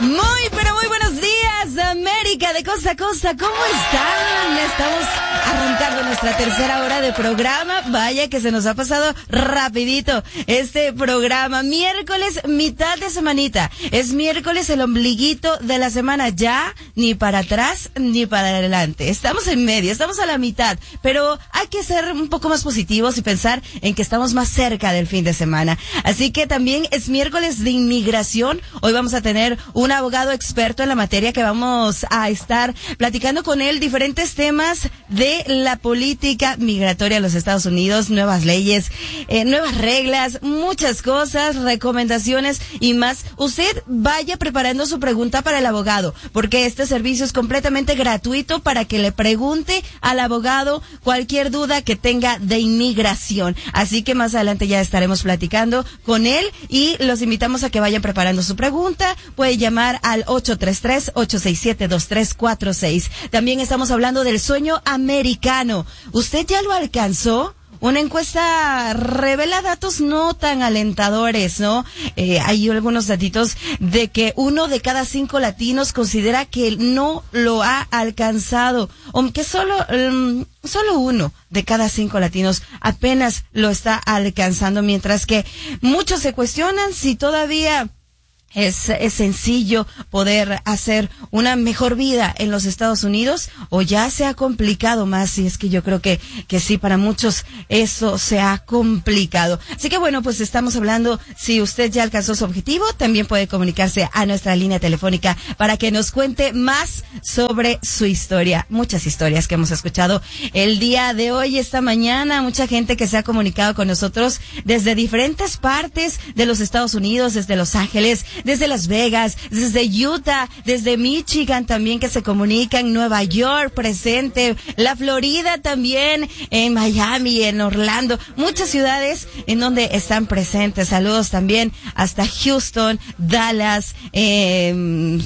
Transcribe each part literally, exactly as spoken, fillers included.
Muy, pero muy buenos días, América de costa a costa. ¿Cómo están? Estamos arrancando nuestra tercera hora de programa. Vaya que se nos ha pasado rapidito este programa. Miércoles, mitad de semanita. Es miércoles, el ombliguito de la semana. Ya ni para atrás ni para adelante. Estamos en medio, estamos a la mitad. Pero hay que ser un poco más positivos y pensar en que estamos más cerca del fin de semana. Así que también es miércoles de inmigración. Hoy vamos a tener un abogado experto en la materia que vamos a estar platicando con él diferentes temas de la política migratoria de los Estados Unidos, nuevas leyes, eh, nuevas reglas, muchas cosas, recomendaciones y más. Usted vaya preparando su pregunta para el abogado, porque este servicio es completamente gratuito para que le pregunte al abogado cualquier duda que tenga de inmigración. Así que más adelante ya estaremos platicando con él y los invitamos a que vayan preparando su pregunta. Puede llamar al ocho tres tres, ocho seis siete, dos tres cuatro seis. También estamos hablando del sueño americano. ¿Usted ya lo alcanzó? Una encuesta revela datos no tan alentadores, ¿no? Eh, hay algunos datitos de que uno de cada cinco latinos considera que no lo ha alcanzado, aunque solo, um, solo uno de cada cinco latinos apenas lo está alcanzando, mientras que muchos se cuestionan si todavía Es, es sencillo poder hacer una mejor vida en los Estados Unidos o ya se ha complicado más, y es que yo creo que, que sí, para muchos eso se ha complicado. Así que bueno, pues estamos hablando, si usted ya alcanzó su objetivo, también puede comunicarse a nuestra línea telefónica para que nos cuente más sobre su historia. Muchas historias que hemos escuchado el día de hoy, esta mañana, mucha gente que se ha comunicado con nosotros desde diferentes partes de los Estados Unidos, desde Los Ángeles, desde Las Vegas, desde Utah, desde Michigan también, que se comunican, Nueva York presente, la Florida también, en Miami, en Orlando, muchas ciudades en donde están presentes. Saludos también hasta Houston, Dallas, eh,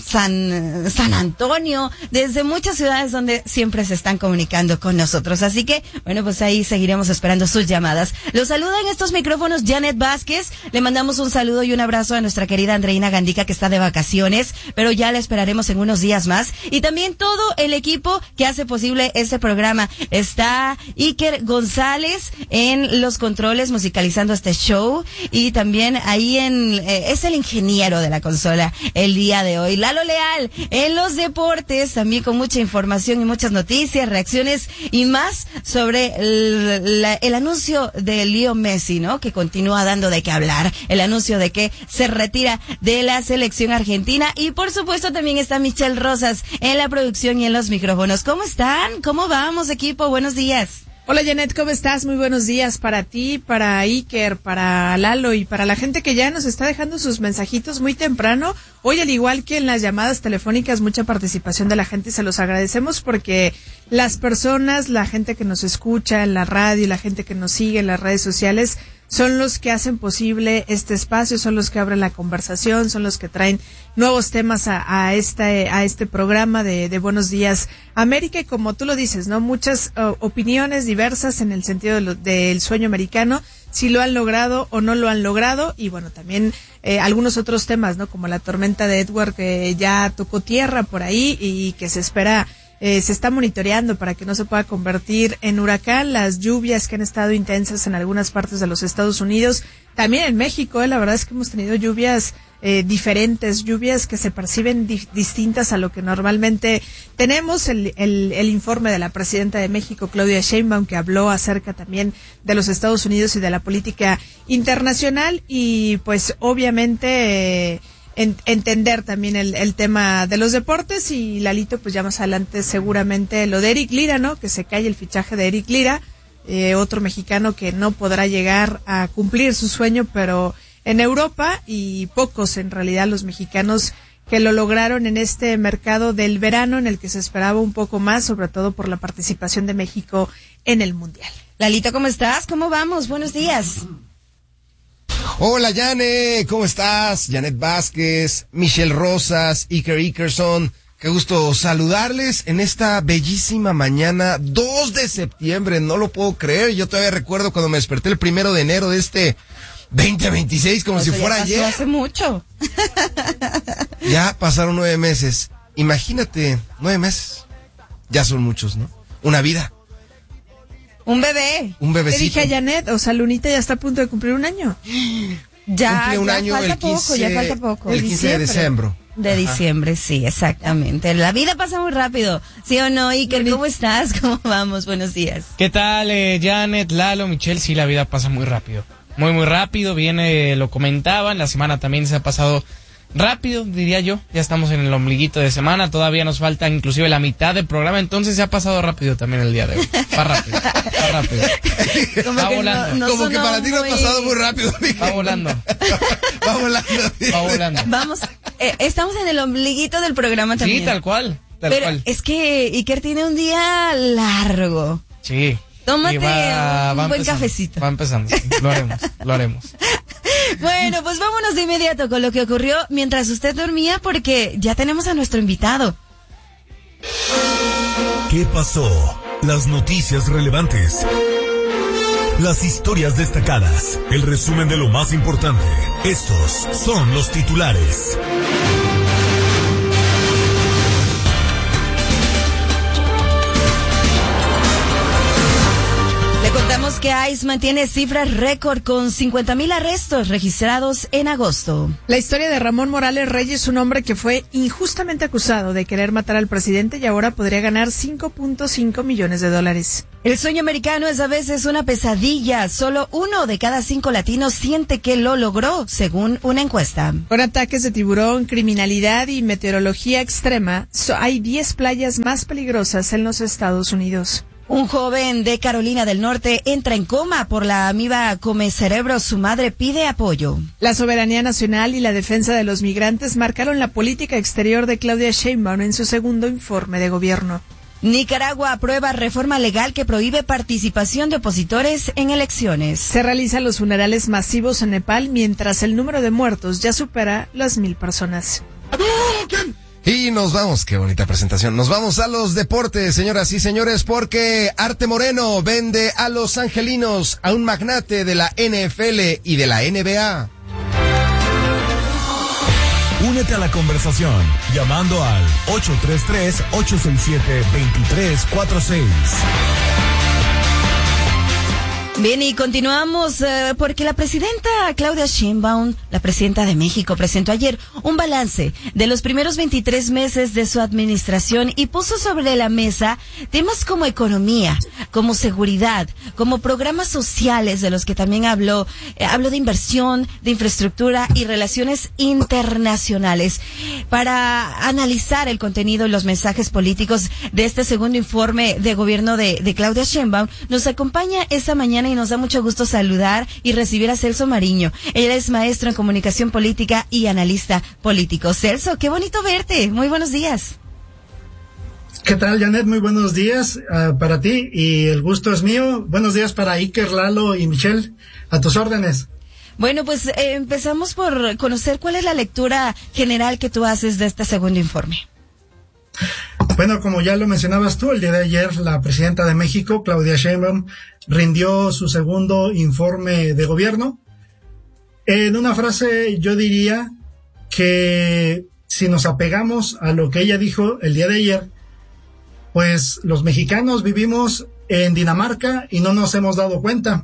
San, San Antonio, desde muchas ciudades donde siempre se están comunicando con nosotros. Así que, bueno, pues ahí seguiremos esperando sus llamadas. Los saluda en estos micrófonos Janet Vázquez. Le mandamos un saludo y un abrazo a nuestra querida Andreina Gandica, que está de vacaciones, pero ya la esperaremos en unos días más. Y también todo el equipo que hace posible este programa. Está Iker González en los controles, musicalizando este show, y también ahí en eh, es el ingeniero de la consola el día de hoy. Lalo Leal en los deportes, también con mucha información y muchas noticias, reacciones y más sobre el, la, el anuncio de Leo Messi, ¿no? Que continúa dando de qué hablar. El anuncio de que se retira de la selección argentina. Y por supuesto también está Michelle Rosas en la producción y en los micrófonos. ¿Cómo están? ¿Cómo vamos, equipo? Buenos días. Hola, Janet, ¿cómo estás? Muy buenos días para ti, para Iker, para Lalo y para la gente que ya nos está dejando sus mensajitos muy temprano. Hoy, al igual que en las llamadas telefónicas, mucha participación de la gente y se los agradecemos, porque las personas, la gente que nos escucha en la radio, la gente que nos sigue en las redes sociales, son los que hacen posible este espacio, son los que abren la conversación, son los que traen nuevos temas a, a este a este programa de, de Buenos Días América. Y como tú lo dices, ¿no? Muchas uh, opiniones diversas en el sentido de lo, del sueño americano, si lo han logrado o no lo han logrado, y bueno, también eh, algunos otros temas, ¿no? Como la tormenta de Edward, que ya tocó tierra por ahí y que se espera Eh, se está monitoreando para que no se pueda convertir en huracán. Las lluvias que han estado intensas en algunas partes de los Estados Unidos, también en México, eh, la verdad es que hemos tenido lluvias eh, diferentes, lluvias que se perciben di- distintas a lo que normalmente tenemos. El, el, el informe de la presidenta de México, Claudia Sheinbaum, que habló acerca también de los Estados Unidos y de la política internacional, y pues obviamente eh, En, entender también el, el tema de los deportes. Y Lalito, pues ya más adelante seguramente lo de Eric Lira, ¿no? Que se cae el fichaje de Eric Lira, eh, otro mexicano que no podrá llegar a cumplir su sueño, pero en Europa, y pocos en realidad los mexicanos que lo lograron en este mercado del verano, en el que se esperaba un poco más, sobre todo por la participación de México en el Mundial. Lalito, ¿cómo estás? ¿Cómo vamos? Buenos días. Hola, Janet, ¿cómo estás? Janet Vázquez, Michelle Rosas, Iker Ikerson. Qué gusto saludarles en esta bellísima mañana, dos de septiembre, no lo puedo creer. Yo todavía recuerdo cuando me desperté el primero de enero de este veinte veintiséis, como o si sea, fuera ya pasó ayer. hace mucho. Ya pasaron nueve meses. Imagínate, nueve meses. Ya son muchos, ¿no? Una vida. Un bebé. Un bebecito. Le dije a Janet, o sea, Lunita ya está a punto de cumplir un año. Ya, Cumple un ya año falta el quince, poco, ya falta poco. El quince de diciembre. De diciembre, sí, exactamente. La vida pasa muy rápido, ¿sí o no? Iker, ¿cómo estás? ¿Cómo vamos? Buenos días. ¿Qué tal, eh, Janet, Lalo, Michelle? Sí, la vida pasa muy rápido. Muy, muy rápido. Viene, lo comentaban, la semana también se ha pasado rápido, diría yo. Ya estamos en el ombliguito de semana, todavía nos falta inclusive la mitad del programa, entonces se ha pasado rápido también el día de hoy. Va rápido, va rápido. Como Va que volando. no- no Como que sonó para ti no muy- ha pasado muy rápido. Va volando, Va volando. va volando. Vamos, eh, estamos en el ombliguito del programa también. Sí, tal cual, tal Pero cual. es que Iker tiene un día largo. Sí. Tómate Y va- un va buen empezando, cafecito. Va empezando, sí, lo haremos, lo haremos. Bueno, pues vámonos de inmediato con lo que ocurrió mientras usted dormía, porque ya tenemos a nuestro invitado. ¿Qué pasó? Las noticias relevantes. Las historias destacadas. El resumen de lo más importante. Estos son los titulares. Le contamos que ICE mantiene cifras récord con cincuenta mil arrestos registrados en agosto. La historia de Ramón Morales Reyes, un hombre que fue injustamente acusado de querer matar al presidente y ahora podría ganar cinco punto cinco millones de dólares. El sueño americano es a veces una pesadilla. Solo uno de cada cinco latinos siente que lo logró, según una encuesta. Con ataques de tiburón, criminalidad y meteorología extrema, so- hay diez playas más peligrosas en los Estados Unidos. Un joven de Carolina del Norte entra en coma por la amiba come cerebro. Su madre pide apoyo. La soberanía nacional y la defensa de los migrantes marcaron la política exterior de Claudia Sheinbaum en su segundo informe de gobierno. Nicaragua aprueba reforma legal que prohíbe participación de opositores en elecciones. Se realizan los funerales masivos en Nepal mientras el número de muertos ya supera las mil personas. Y nos vamos, qué bonita presentación. Nos vamos a los deportes, señoras y señores, porque Arte Moreno vende a los angelinos a un magnate de la N F L y de la N B A. Únete a la conversación llamando al ocho tres tres, ocho seis siete, dos tres cuatro seis. Bien, y continuamos eh, porque la presidenta Claudia Sheinbaum, la presidenta de México, presentó ayer un balance de los primeros veintitrés meses de su administración y puso sobre la mesa temas como economía, como seguridad, como programas sociales de los que también habló. Eh, habló de inversión, de infraestructura y relaciones internacionales. Para analizar el contenido y los mensajes políticos de este segundo informe de gobierno de, de Claudia Sheinbaum, nos acompaña esta mañana y nos da mucho gusto saludar y recibir a Celso Mariño. Él es maestro en comunicación política y analista político. Celso, qué bonito verte. Muy buenos días. ¿Qué tal, Janet? Muy buenos días uh, para ti y el gusto es mío. Buenos días para Iker, Lalo y Michelle. A tus órdenes. Bueno, pues eh, empezamos por conocer cuál es la lectura general que tú haces de este segundo informe. Bueno, como ya lo mencionabas tú, el día de ayer la presidenta de México, Claudia Sheinbaum, rindió su segundo informe de gobierno. En una frase yo diría que si nos apegamos a lo que ella dijo el día de ayer, pues los mexicanos vivimos en Dinamarca y no nos hemos dado cuenta.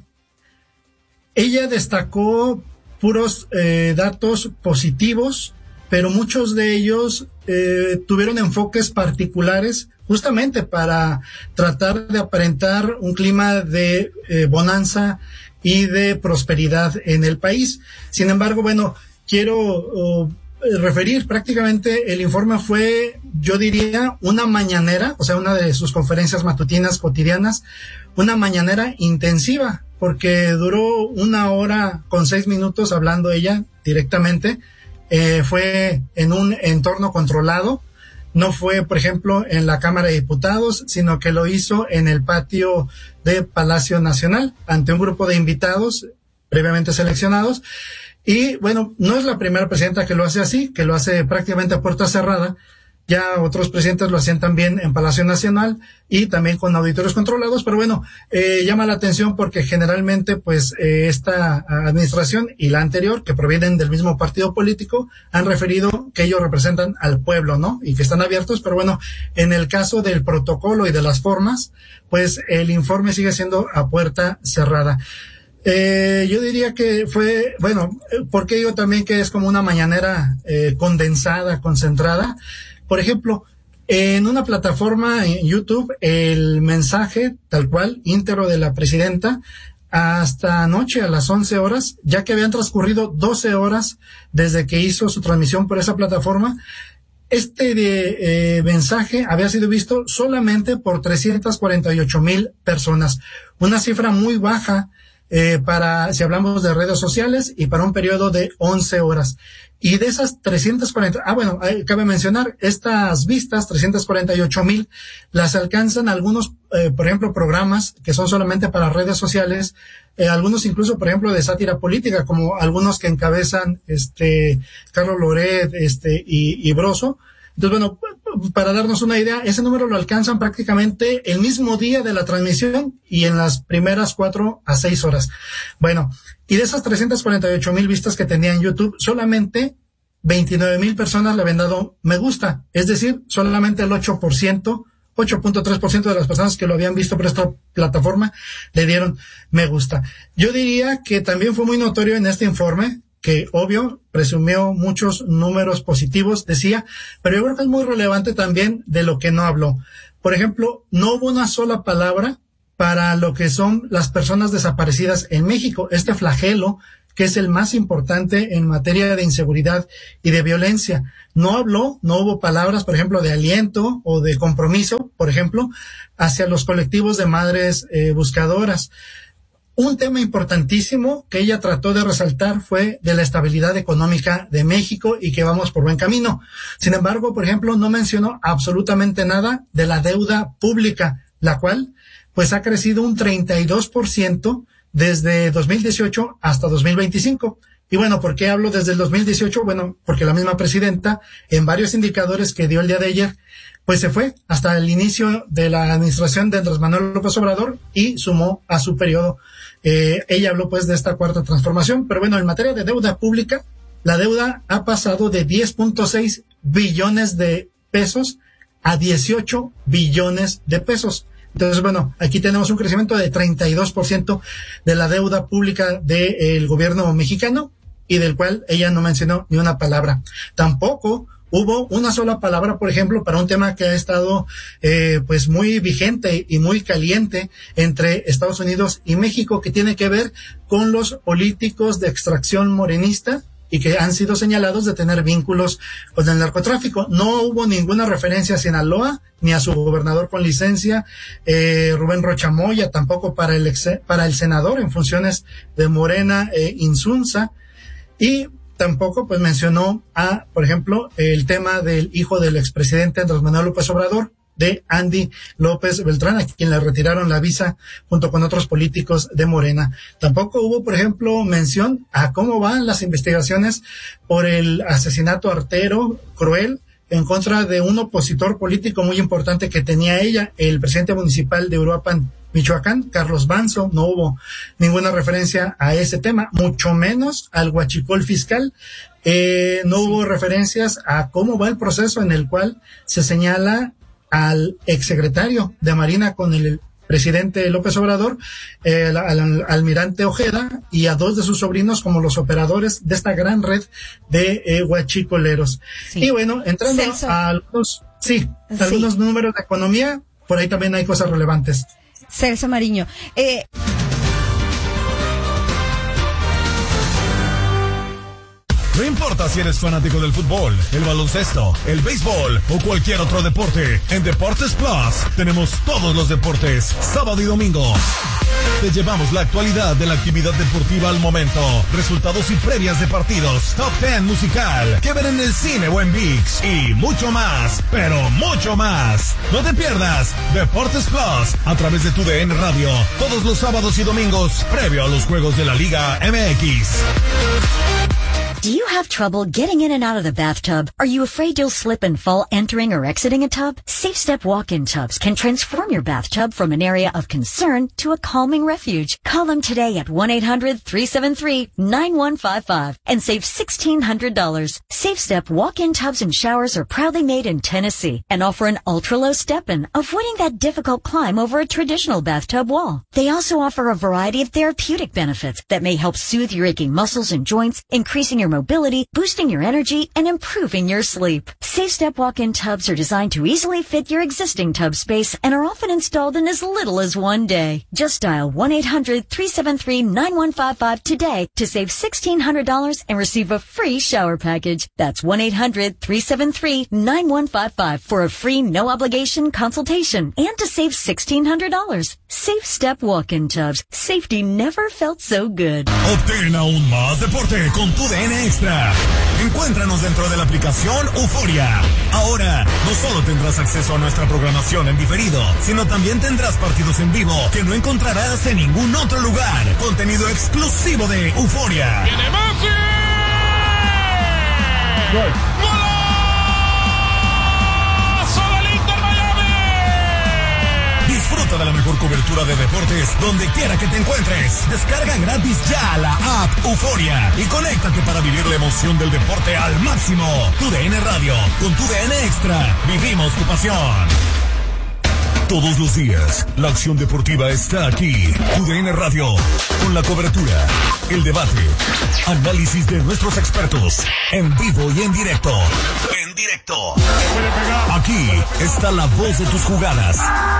Ella destacó puros eh, datos positivos, pero muchos de ellos eh, tuvieron enfoques particulares justamente para tratar de aparentar un clima de eh, bonanza y de prosperidad en el país. Sin embargo, bueno, quiero oh, referir prácticamente el informe fue, yo diría, una mañanera, o sea, una de sus conferencias matutinas cotidianas, una mañanera intensiva, porque duró una hora con seis minutos hablando ella directamente. Eh, fue en un entorno controlado, no fue, por ejemplo, en la Cámara de Diputados, sino que lo hizo en el patio de Palacio Nacional, ante un grupo de invitados previamente seleccionados. Y bueno, no es la primera presidenta que lo hace así, que lo hace prácticamente a puerta cerrada, Ya otros presidentes lo hacían también en Palacio Nacional y también con auditorios controlados, pero bueno, eh, llama la atención porque generalmente pues eh, esta administración y la anterior, que provienen del mismo partido político, han referido que ellos representan al pueblo, ¿no? Y que están abiertos, pero bueno, en el caso del protocolo y de las formas, pues el informe sigue siendo a puerta cerrada. Eh, yo diría que fue, bueno, porque digo también que es como una mañanera eh, condensada, concentrada. Por ejemplo, en una plataforma en YouTube, el mensaje tal cual, íntegro de la presidenta, hasta anoche a las once horas, ya que habían transcurrido doce horas desde que hizo su transmisión por esa plataforma, este de, eh, mensaje había sido visto solamente por trescientas cuarenta y ocho mil personas, una cifra muy baja eh, para, si hablamos de redes sociales, y para un periodo de once horas. Y de esas trescientas cuarenta, ah bueno, eh, cabe mencionar, estas vistas, trescientas cuarenta y ocho mil, las alcanzan algunos, eh, por ejemplo, programas que son solamente para redes sociales, eh, algunos incluso, por ejemplo, de sátira política, como algunos que encabezan, este, Carlos Loret, este, y, y Broso. Entonces, bueno, para darnos una idea, ese número lo alcanzan prácticamente el mismo día de la transmisión y en las primeras cuatro a seis horas. Bueno, y de esas trescientas cuarenta y ocho mil vistas que tenía en YouTube, solamente veintinueve mil personas le habían dado me gusta. Es decir, solamente el ocho por ciento, ocho punto tres por ciento de las personas que lo habían visto por esta plataforma le dieron me gusta. Yo diría que también fue muy notorio en este informe, que obvio presumió muchos números positivos, decía, pero yo creo que es muy relevante también de lo que no habló. Por ejemplo, no hubo una sola palabra para lo que son las personas desaparecidas en México, este flagelo que es el más importante en materia de inseguridad y de violencia. No habló, no hubo palabras, por ejemplo, de aliento o de compromiso, por ejemplo, hacia los colectivos de madres eh, buscadoras. Un tema importantísimo que ella trató de resaltar fue de la estabilidad económica de México y que vamos por buen camino. Sin embargo, por ejemplo, no mencionó absolutamente nada de la deuda pública, la cual pues ha crecido un treinta y dos por ciento desde dos mil dieciocho hasta dos mil veinticinco. Y bueno, ¿por qué hablo desde el dos mil dieciocho? Bueno, porque la misma presidenta, en varios indicadores que dio el día de ayer, pues se fue hasta el inicio de la administración de Andrés Manuel López Obrador y sumó a su periodo. Eh, ella habló pues de esta cuarta transformación, pero bueno, en materia de deuda pública, la deuda ha pasado de diez punto seis billones de pesos a dieciocho billones de pesos. Entonces, bueno, aquí tenemos un crecimiento de treinta y dos por ciento de la deuda pública del gobierno mexicano y del cual ella no mencionó ni una palabra. Tampoco hubo una sola palabra, por ejemplo, para un tema que ha estado eh, pues muy vigente y muy caliente entre Estados Unidos y México, que tiene que ver con los políticos de extracción morenista y que han sido señalados de tener vínculos con el narcotráfico. No hubo ninguna referencia a Sinaloa, ni a su gobernador con licencia, eh, Rubén Rocha Moya, tampoco para el ex, para el senador en funciones de Morena, eh, Insunza, y tampoco pues mencionó a, por ejemplo, el tema del hijo del expresidente Andrés Manuel López Obrador, de Andy López Beltrán, a quien le retiraron la visa junto con otros políticos de Morena. Tampoco hubo, por ejemplo, mención a cómo van las investigaciones por el asesinato artero, cruel, en contra de un opositor político muy importante que tenía ella, el presidente municipal de Uruapan, Michoacán, Carlos Banzo. No hubo ninguna referencia a ese tema, mucho menos al huachicol fiscal. Eh, no sí. hubo referencias a cómo va el proceso en el cual se señala al exsecretario de Marina con el presidente López Obrador, eh, al, al almirante Ojeda, y a dos de sus sobrinos como los operadores de esta gran red de eh, huachicoleros. Sí. Y bueno, entrando Celso. a algunos, sí, sí. algunos números de economía, por ahí también hay cosas relevantes. Celso Mariño, eh... No importa si eres fanático del fútbol, el baloncesto, el béisbol o cualquier otro deporte, en Deportes Plus tenemos todos los deportes, sábado y domingo. Te llevamos la actualidad de la actividad deportiva al momento, resultados y previas de partidos, top diez musical, que ver en el cine o en ViX y mucho más, pero mucho más. No te pierdas Deportes Plus a través de tu D N Radio, todos los sábados y domingos, previo a los juegos de la Liga M X. Do you have trouble getting in and out of the bathtub? Are you afraid you'll slip and fall entering or exiting a tub? Safe Step walk-in tubs can transform your bathtub from an area of concern to a calming refuge. Call them today at one eight hundred, three seven three, nine one five five and save sixteen hundred dollars. Safe Step walk-in tubs and showers are proudly made in Tennessee and offer an ultra-low step-in, avoiding that difficult climb over a traditional bathtub wall. They also offer a variety of therapeutic benefits that may help soothe your aching muscles and joints, increasing your mobility, boosting your energy, and improving your sleep. Safe Step walk-in tubs are designed to easily fit your existing tub space and are often installed in as little as one day. Just dial one eight hundred, three seven three, nine one five five today to save sixteen hundred dollars and receive a free shower package. That's one eight hundred, three seven three, nine one five five for a free no-obligation consultation and to save sixteen hundred dollars. Safe Step walk-in tubs. Safety never felt so good. Obtén aún más deporte con tu D N Extra. Encuéntranos dentro de la aplicación Euforia. Ahora, no solo tendrás acceso a nuestra programación en diferido, sino también tendrás partidos en vivo que no encontrarás en ningún otro lugar. Contenido exclusivo de Euforia. ¡Viene Messi! ¡Gol! Disfruta de la mejor cobertura de deportes donde quiera que te encuentres. Descarga gratis ya la app Euforia y conéctate para vivir la emoción del deporte al máximo. Tu D N Radio, con tu D N Extra, vivimos tu pasión. Todos los días, la acción deportiva está aquí. Tu D N Radio, con la cobertura, el debate, análisis de nuestros expertos, en vivo y en directo. En directo. Aquí está la voz de tus jugadas.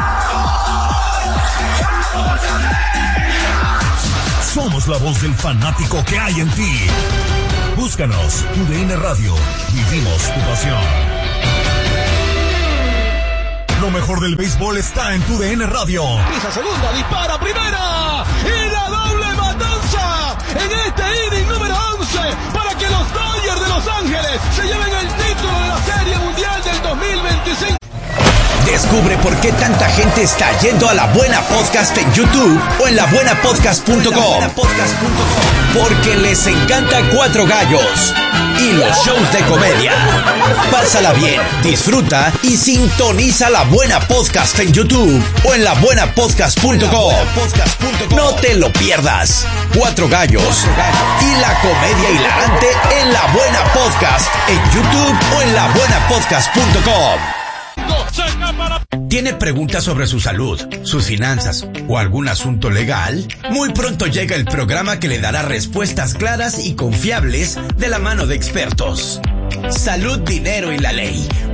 Somos la voz del fanático que hay en ti. Búscanos, Tu D N Radio, vivimos tu pasión. Lo mejor del béisbol está en Tu D N Radio. Pisa segunda, dispara primera y la doble matanza en este inning número once para que los Dodgers de Los Ángeles se lleven el título de la Serie Mundial del dos mil veinticinco. Descubre por qué tanta gente está yendo a La Buena Podcast en YouTube o en la buena podcast punto com. Porque les encanta Cuatro Gallos y los shows de comedia. Pásala bien, disfruta y sintoniza La Buena Podcast en YouTube o en la buena podcast punto com. No te lo pierdas. Cuatro Gallos y la comedia hilarante en La Buena Podcast en YouTube o en la buena podcast punto com. ¿Tiene preguntas sobre su salud, sus finanzas o algún asunto legal? Muy pronto llega el programa que le dará respuestas claras y confiables de la mano de expertos. Salud, dinero y la ley.